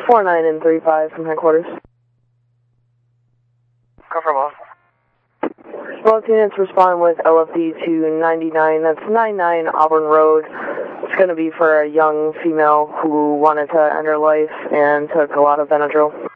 49 and 35 from headquarters. Confirm all. Both units respond with LFD to 99. That's 99 Auburn Road. It's going to be for a young female who wanted to end her life and took a lot of Benadryl.